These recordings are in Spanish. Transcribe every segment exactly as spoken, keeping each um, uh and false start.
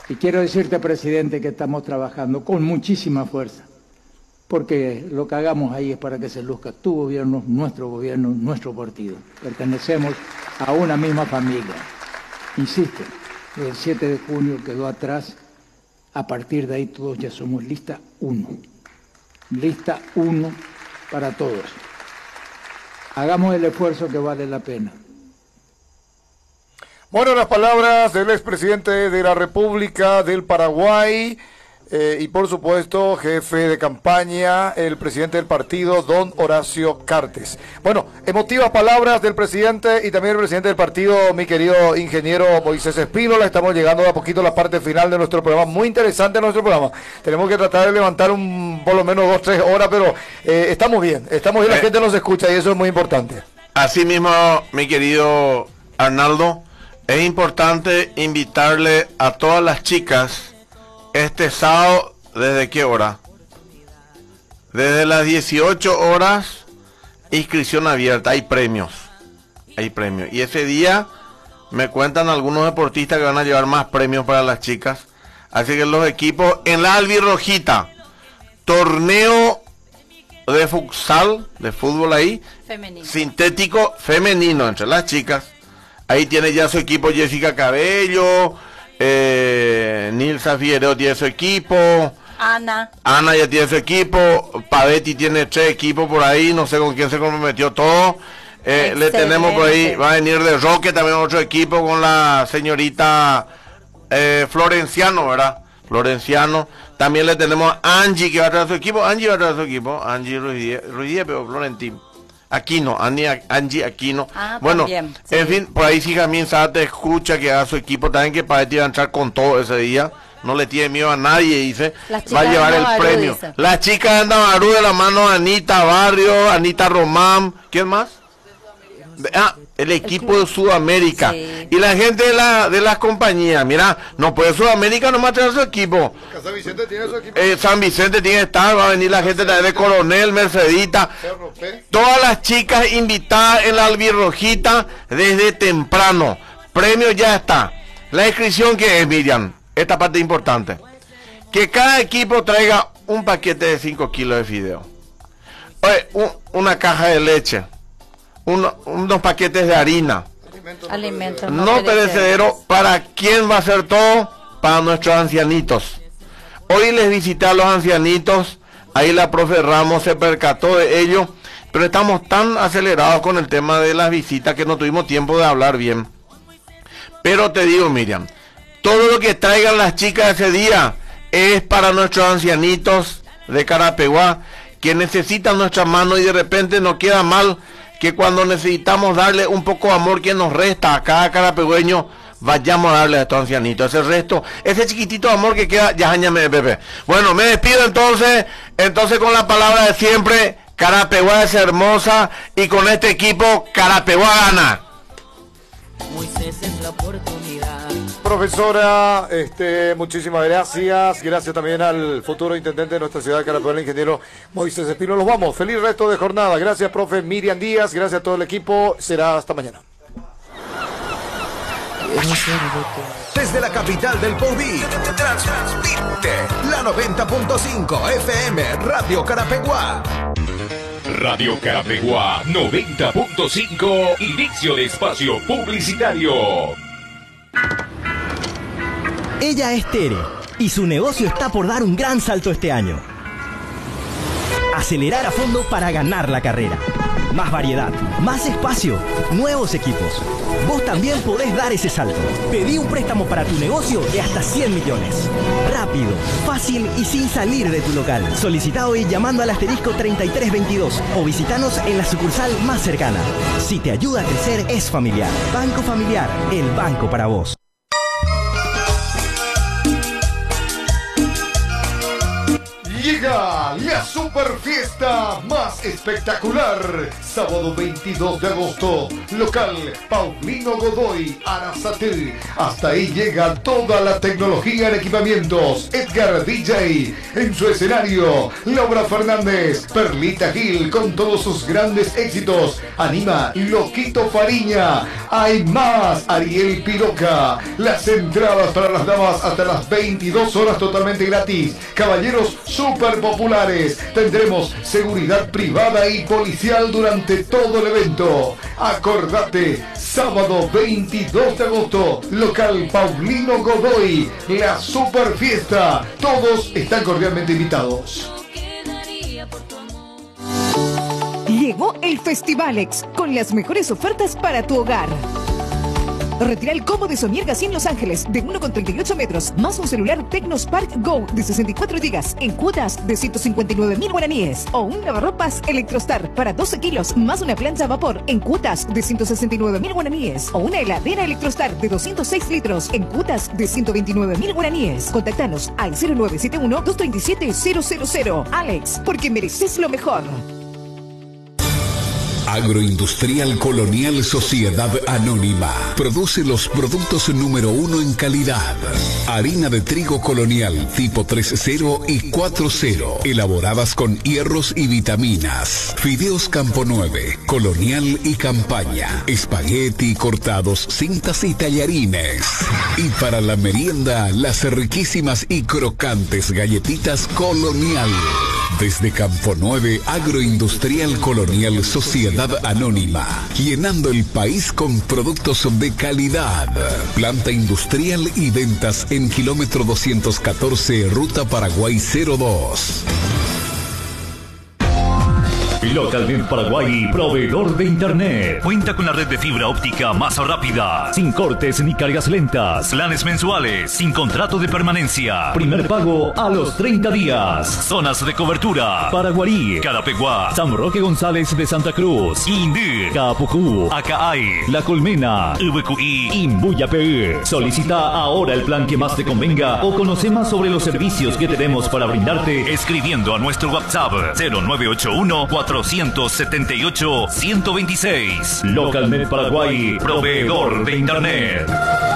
Y quiero decirte, presidente, que estamos trabajando con muchísima fuerza, porque lo que hagamos ahí es para que se luzca tu gobierno, nuestro gobierno, nuestro partido. Pertenecemos a una misma familia. Insisto, el siete de junio quedó atrás, a partir de ahí todos ya somos lista uno. Lista uno para todos. Hagamos el esfuerzo que vale la pena. Bueno, las palabras del expresidente de la República del Paraguay eh, y por supuesto jefe de campaña, el presidente del partido, don Horacio Cartes. Bueno, emotivas palabras del presidente y también el presidente del partido, mi querido ingeniero Moisés Espínola. Estamos llegando de a poquito a la parte final de nuestro programa, muy interesante nuestro programa. Tenemos que tratar de levantar un por lo menos dos, tres horas, pero eh, estamos bien, estamos bien, la eh, gente nos escucha y eso es muy importante. Así mismo, mi querido Arnaldo, es importante invitarle a todas las chicas este sábado. ¿Desde qué hora? Desde las dieciocho horas, inscripción abierta, hay premios, hay premios. Y ese día me cuentan algunos deportistas que van a llevar más premios para las chicas. Así que los equipos en la albirrojita, torneo de futsal, de fútbol ahí, femenino, sintético femenino entre las chicas. Ahí tiene ya su equipo Jessica Cabello, eh, Nilsa Figueroa tiene su equipo, Ana. Ana ya tiene su equipo, Pavetti tiene tres equipos por ahí, no sé con quién se comprometió todo. Eh, le tenemos por ahí, va a venir de Roque también otro equipo con la señorita eh, Florenciano, ¿verdad? Florenciano. También le tenemos a Angie que va a traer su equipo, Angie va a traer su equipo, Angie Ruiz Díaz, pero Florentino. Aquino, Angie, Angie Aquino. Ah, bueno, también, sí. En fin, por ahí si Jamín Sada te escucha que a su equipo también, que Pavetti va a entrar con todo ese día. No le tiene miedo a nadie, dice. Va a llevar el Barú, premio. Dice. Las chicas de Andabarú de la mano Anita Barrio, Anita Román. ¿Quién más? Ah, el equipo el de Sudamérica. Sí. Y la gente de, la, de las compañías. Mira, no puede Sudamérica nomás tener su equipo. San Vicente tiene su equipo. Eh, San Vicente tiene que estar. Va a venir la gente de Coronel, Mercedita. Todas las chicas invitadas en la albirrojita desde temprano. Premio ya está. La inscripción que es, Miriam, esta parte importante. Que cada equipo traiga un paquete de cinco kilos de fideo. Oye, un, una caja de leche. Uno, unos paquetes de harina. Alimentos no, no perecedero. ¿Para quién va a hacer todo? Para nuestros ancianitos. Hoy les visité a los ancianitos. Ahí la profe Ramos se percató de ello. Pero estamos tan acelerados con el tema de las visitas que no tuvimos tiempo de hablar bien. Pero te digo, Miriam, todo lo que traigan las chicas ese día es para nuestros ancianitos de Carapeguá, que necesitan nuestra mano y de repente nos queda mal que cuando necesitamos darle un poco de amor que nos resta a cada carapegüeño, vayamos a darle a estos ancianitos. Ese resto, ese chiquitito de amor que queda, ya añame, Pepe. Bueno, me despido entonces, entonces con la palabra de siempre, Carapeguá es hermosa y con este equipo, Carapeguá gana. Moisés es la oportunidad. Profesora, este, muchísimas gracias. Gracias también al futuro intendente de nuestra ciudad de Carapeguá, el ingeniero Moisés Espino. Los vamos. Feliz resto de jornada. Gracias, profe Miriam Díaz. Gracias a todo el equipo. Será hasta mañana. Desde la capital del Poví, transmite la noventa punto cinco F M Radio Carapeguá. Radio Carapeguá noventa punto cinco, inicio de espacio publicitario. Ella es Tere y su negocio está por dar un gran salto este año. Acelerar a fondo para ganar la carrera. Más variedad, más espacio, nuevos equipos. Vos también podés dar ese salto. Pedí un préstamo para tu negocio de hasta cien millones. Rápido, fácil y sin salir de tu local. Solicita hoy llamando al asterisco treinta y tres veintidós o visitanos en la sucursal más cercana. Si te ayuda a crecer, es familiar. Banco Familiar, el banco para vos. Llega la super fiesta más espectacular. Sábado veintidós de agosto, local Paulino Godoy, Arasatí. Hasta ahí llega toda la tecnología en equipamientos. Edgar D J en su escenario. Laura Fernández, Perlita Gil con todos sus grandes éxitos. Anima Loquito Fariña. Hay más, Ariel Piroca. Las entradas para las damas hasta las veintidós horas totalmente gratis. Caballeros super populares. Tendremos seguridad privada y policial durante todo el evento. Acordate, sábado veintidós de agosto, local Paulino Godoy, la super fiesta. Todos están cordialmente invitados. Llegó el Festivalex con las mejores ofertas para tu hogar. Retira el combo de Sony Ergasí Los Ángeles de uno coma treinta y ocho metros, más un celular Tecnospark Go de sesenta y cuatro gigas en cuotas de ciento cincuenta y nueve mil guaraníes. O un lavarropas Electrostar para doce kilos, más una plancha a vapor en cuotas de ciento sesenta y nueve mil guaraníes. O una heladera Electrostar de doscientos seis litros en cuotas de ciento veintinueve mil guaraníes. Contáctanos al cero nueve siete uno, dos tres siete, cero cero cero. Alex, porque mereces lo mejor. Agroindustrial Colonial Sociedad Anónima produce los productos número uno en calidad. Harina de trigo colonial tipo tres cero y cuatro cero, elaboradas con hierros y vitaminas. Fideos Campo nueve, Colonial y Campaña. Espagueti cortados, cintas y tallarines. Y para la merienda, las riquísimas y crocantes galletitas Colonial. Desde Campo nueve, Agroindustrial Colonial Sociedad Anónima, llenando el país con productos de calidad. Planta industrial y ventas en kilómetro doscientos catorce, Ruta Paraguay cero dos. Localnet Paraguay, proveedor de internet. Cuenta con la red de fibra óptica más rápida, sin cortes ni cargas lentas. Planes mensuales, sin contrato de permanencia. Primer pago a los treinta días. Zonas de cobertura: Paraguarí, Carapeguá, San Roque González de Santa Cruz, Indí, Capucú, Acaay, La Colmena, V Q I, Imbuyapé. Solicita ahora el plan que más te convenga o conoce más sobre los servicios que tenemos para brindarte escribiendo a nuestro WhatsApp cero nueve ocho uno, cuatro siete ocho, uno cero dos seis. Localnet Paraguay, proveedor de internet.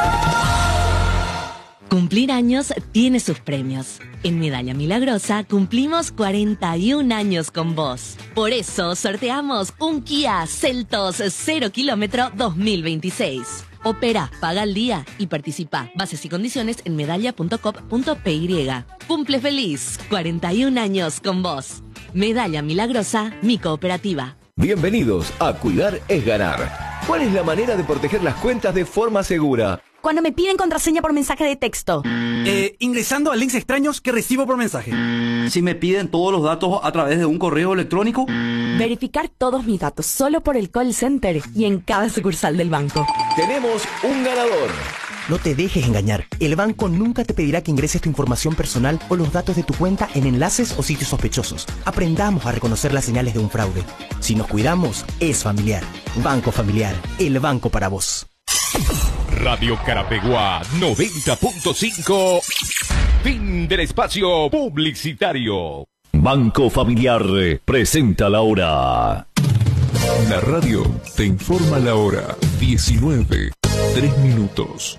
Cumplir años tiene sus premios. En Medalla Milagrosa cumplimos cuarenta y un años con vos. Por eso sorteamos un Kia Seltos cero kilómetro dos mil veintiséis. Opera, paga al día y participa. Bases y condiciones en medalla punto com punto p y. Cumple feliz, cuarenta y un años con vos. Medalla Milagrosa, mi cooperativa. Bienvenidos a Cuidar es Ganar. ¿Cuál es la manera de proteger las cuentas de forma segura? Cuando me piden contraseña por mensaje de texto. Eh, ingresando a links extraños que recibo por mensaje. Si me piden todos los datos a través de un correo electrónico. Verificar todos mis datos solo por el call center y en cada sucursal del banco. Tenemos un ganador. No te dejes engañar. El banco nunca te pedirá que ingreses tu información personal o los datos de tu cuenta en enlaces o sitios sospechosos. Aprendamos a reconocer las señales de un fraude. Si nos cuidamos, es familiar. Banco Familiar, el banco para vos. Radio Carapeguá noventa punto cinco. Fin del espacio publicitario. Banco Familiar presenta la hora. La radio te informa la hora. diecinueve, tres minutos.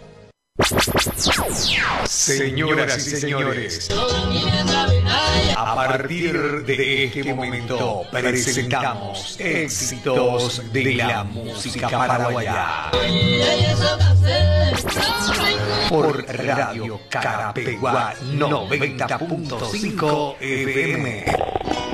Señoras y señores, a partir de este momento presentamos éxitos de la música paraguaya por Radio Carapeguá noventa punto cinco F M.